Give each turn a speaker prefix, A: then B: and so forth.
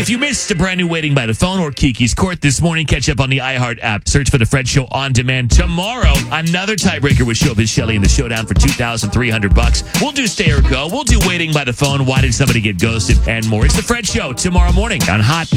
A: If you missed a brand new Waiting by the Phone or Kiki's Court this morning, catch up on the iHeart app. Search for The Fred Show on demand. Tomorrow, another tiebreaker with Showbiz Shelley in the showdown for $2,300. We'll do Stay or Go. We'll do Waiting by the Phone. Why did somebody get ghosted? And more. It's The Fred Show tomorrow morning on Hot